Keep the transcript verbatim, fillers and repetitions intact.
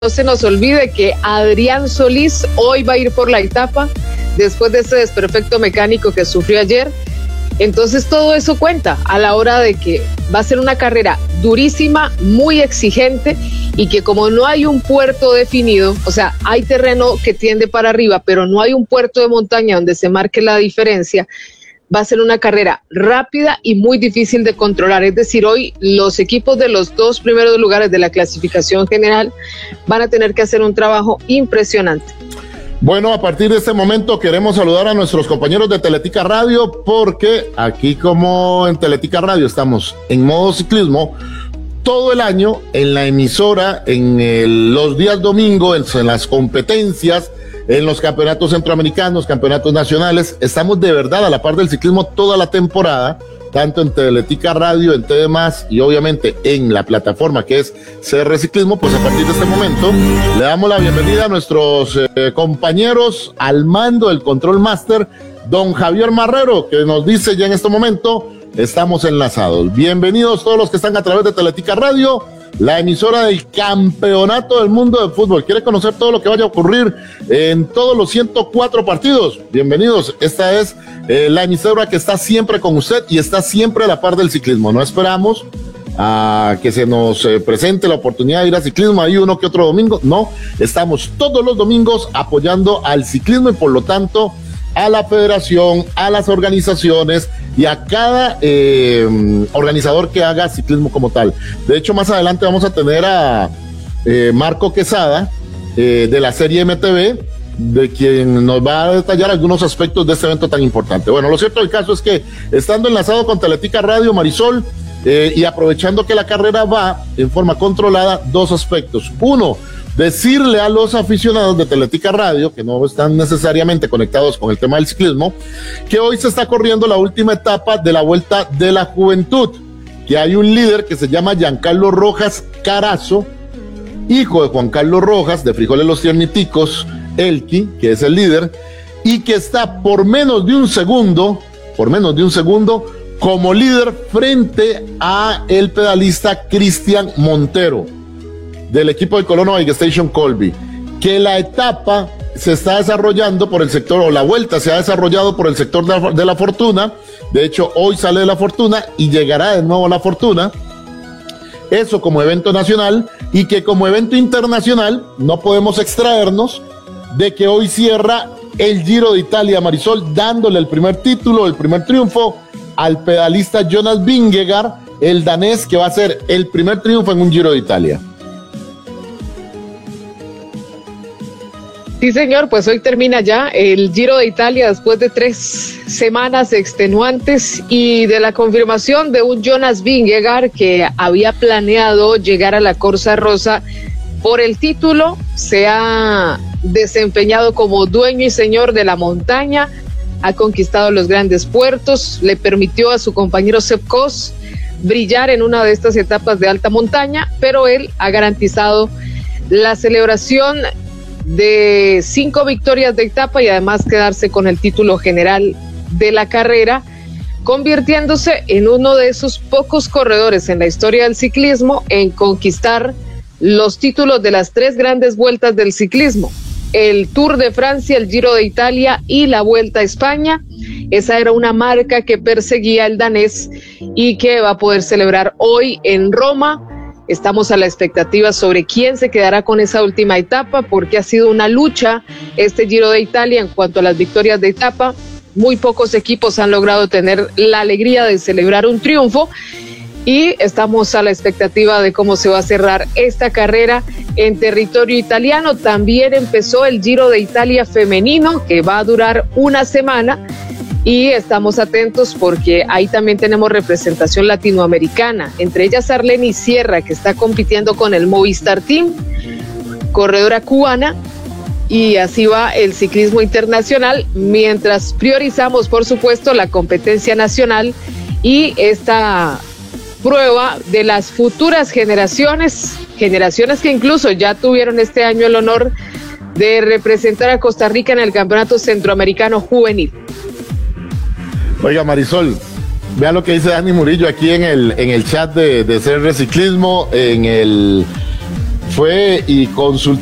no se nos olvide que Adrián Solís hoy va a ir por la etapa después de ese desperfecto mecánico que sufrió ayer. Entonces todo eso cuenta a la hora de que va a ser una carrera durísima, muy exigente, y que como no hay un puerto definido, o sea, hay terreno que tiende para arriba, pero no hay un puerto de montaña donde se marque la diferencia, va a ser una carrera rápida y muy difícil de controlar. Es decir, hoy los equipos de los dos primeros lugares de la clasificación general van a tener que hacer un trabajo impresionante. Bueno, a partir de este momento queremos saludar a nuestros compañeros de Teletica Radio, porque aquí, como en Teletica Radio estamos en modo ciclismo todo el año, en la emisora, en el, los días domingos, en, en las competencias, en los campeonatos centroamericanos, campeonatos nacionales, estamos de verdad a la par del ciclismo toda la temporada, tanto en Teletica Radio, en T V Más y obviamente en la plataforma que es C R Ciclismo. Pues a partir de este momento le damos la bienvenida a nuestros eh, compañeros al mando del Control Master, don Javier Marrero, que nos dice ya en este momento, estamos enlazados. Bienvenidos todos los que están a través de Teletica Radio, la emisora del campeonato del mundo de fútbol. ¿Quiere conocer todo lo que vaya a ocurrir en todos los ciento cuatro partidos? Bienvenidos. Esta es eh, la emisora que está siempre con usted y está siempre a la par del ciclismo. No esperamos a que se nos eh, presente la oportunidad de ir a ciclismo ahí uno que otro domingo. No, estamos todos los domingos apoyando al ciclismo y por lo tanto a la federación, a las organizaciones y a cada eh, organizador que haga ciclismo como tal. De hecho, más adelante vamos a tener a eh, Marco Quesada eh, de la serie M T V, de quien nos va a detallar algunos aspectos de este evento tan importante. Bueno, lo cierto del caso es que estando enlazado con Teletica Radio, Marisol, eh, y aprovechando que la carrera va en forma controlada, dos aspectos. Uno, decirle a los aficionados de Teletica Radio, que no están necesariamente conectados con el tema del ciclismo, que hoy se está corriendo la última etapa de la Vuelta de la Juventud, que hay un líder que se llama Giancarlo Rojas Carazo, hijo de Juan Carlos Rojas, de Frijoles Los Tierniticos, Elqui, que es el líder, y que está por menos de un segundo, por menos de un segundo, como líder frente a el pedalista Cristian Montero, del equipo de Colono Bike Station Colby. Que la etapa se está desarrollando por el sector, o la vuelta se ha desarrollado por el sector de la, de la Fortuna. De hecho, hoy sale de la Fortuna y llegará de nuevo a la Fortuna. Eso como evento nacional, y que como evento internacional no podemos extraernos de que hoy cierra el Giro de Italia, Marisol, dándole el primer título, el primer triunfo al pedalista Jonas Vingegaard, el danés, que va a ser el primer triunfo en un Giro de Italia. Sí, señor, pues hoy termina ya el Giro de Italia después de tres semanas extenuantes y de la confirmación de un Jonas Vingegaard que había planeado llegar a la Corsa Rosa por el título. Se ha desempeñado como dueño y señor de la montaña, ha conquistado los grandes puertos, le permitió a su compañero Sepp Kuss brillar en una de estas etapas de alta montaña, pero él ha garantizado la celebración de cinco victorias de etapa y además quedarse con el título general de la carrera, convirtiéndose en uno de esos pocos corredores en la historia del ciclismo en conquistar los títulos de las tres grandes vueltas del ciclismo: el Tour de Francia, el Giro de Italia y la Vuelta a España. Esa era una marca que perseguía el danés y que va a poder celebrar hoy en Roma. Estamos a la expectativa sobre quién se quedará con esa última etapa, porque ha sido una lucha este Giro de Italia en cuanto a las victorias de etapa. Muy pocos equipos han logrado tener la alegría de celebrar un triunfo y estamos a la expectativa de cómo se va a cerrar esta carrera en territorio italiano. También empezó el Giro de Italia femenino, que va a durar una semana, y estamos atentos porque ahí también tenemos representación latinoamericana, entre ellas Arleni Sierra, que está compitiendo con el Movistar Team, corredora cubana, y así va el ciclismo internacional, mientras priorizamos, por supuesto, la competencia nacional y esta prueba de las futuras generaciones, generaciones que incluso ya tuvieron este año el honor de representar a Costa Rica en el Campeonato Centroamericano Juvenil. Oiga, Marisol, vea lo que dice Dani Murillo aquí en el, en el chat de, de C R Ciclismo, en el fue y consultó